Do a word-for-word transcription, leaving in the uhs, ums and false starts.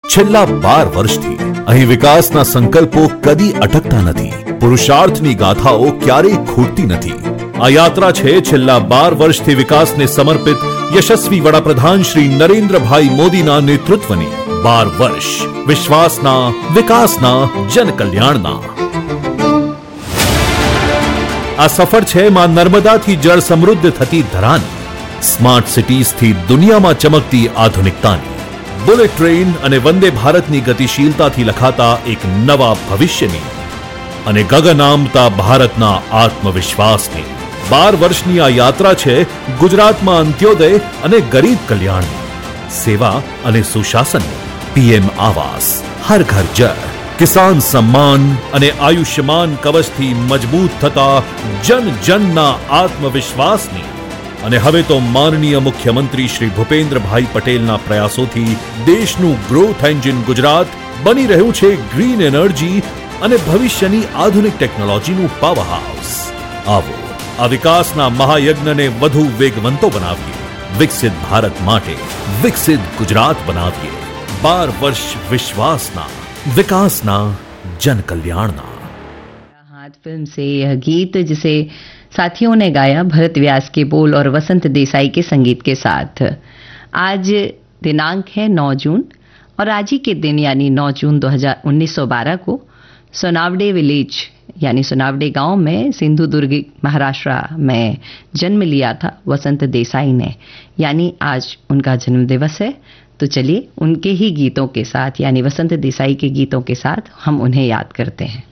છેલ્લા બાર વર્ષથી અહીં વિકાસના સંકલ્પો કદી અટકતા નથી, પુરુષાર્થની ગાથાઓ ક્યારેય ખૂટતી નથી. આ યાત્રા છે છેલ્લા બાર વર્ષથી વિકાસને સમર્પિત યશસ્વી વડાપ્રધાન શ્રી નરેન્દ્રભાઈ મોદીના નેતૃત્વની. બાર વર્ષ વિશ્વાસના, વિકાસના, જનકલ્યાણના. આ સફર છે માં નર્મદાથી જળ સમૃદ્ધ થતી ધરાની, સ્માર્ટ સિટીઝથી દુનિયામાં ચમકતી આધુનિકતાની, બુલેટ ટ્રેન અને વંદે ભારતની ગતિશીલતાથી લખાતા એક નવા ભવિષ્યની અને ગગન આંબતા ભારતના આત્મવિશ્વાસની. બાર વર્ષની આ યાત્રા છે ગુજરાતમાં અંત્યોદય અને ગરીબ કલ્યાણની, સેવા અને સુશાસનની. પીએમ આવાસ, હર ઘર જળ, કિસાન સમ્માન અને આયુષ્યમાન કવચથી મજબૂત થતા જન જનના આત્મવિશ્વાસની. અને હવે તો માનનીય મુખ્યમંત્રી શ્રી ભૂપેન્દ્રભાઈ પટેલના પ્રયાસોથી દેશનું ગ્રોથ એન્જિન ગુજરાત બની રહ્યું છે ગ્રીન એનર્જી અને ભવિષ્યની આધુનિક ટેકનોલોજીનું પાવર હાઉસ. આવો આ વિકાસના મહાયજ્ઞને વધુ વેગવંતો બનાવીએ, વિકસિત ભારત માટે વિકસિત ગુજરાત બનાવીએ. बार वर्ष विश्वासना, विकासना, जन कल्याणना. हाथ फिल्म से यह गीत जिसे साथियों ने गाया भरत व्यास के बोल और वसंत देसाई के संगीत के साथ. आज दिनांक है नौ जून और आज ही के दिन यानी नौ जून दो हज़ार उन्नीस सौ बारह को सोनावडे विलेज यानी सोनावडे गांव में सिंधुदुर्ग महाराष्ट्र में जन्म लिया था वसंत देसाई ने, यानी आज उनका जन्म दिवस है. तो चलिए उनके ही गीतों के साथ यानी वसंत देसाई के गीतों के साथ हम उन्हें याद करते हैं.